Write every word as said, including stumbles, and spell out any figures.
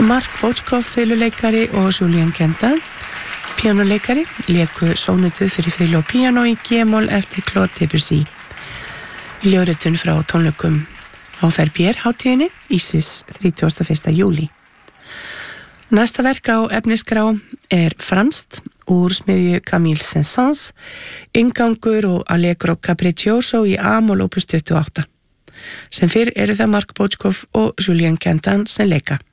Mark Botchkov, fiðluleikari og Julian Kenda, píanoleikari, léku sónutu fyrir fiðlu og píano í G-mól eftir Claude Debussy. Ljóðritun frá tónleikum á Verbier-hátíðinni í Sviss þrítugasta og fyrsta júlí. Næsta verk á efnisgrá er franskt úr smiðju Camille Saint-Saëns, inngangur og Allegro Capriccioso í A-mól opus tuttugu og átta. Sem fyrr eru það Mark Botchkov og Julian Kendan sem leika.